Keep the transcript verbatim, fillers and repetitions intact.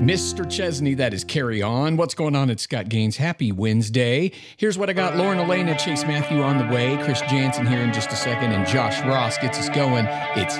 Mister Chesney, that is Carry On. What's going on? It's Scott Gaines. Happy Wednesday. Here's what I got. Lauren Elena, Chase Matthew on the way. Chris Jansen here in just a second. And Josh Ross gets us going. It's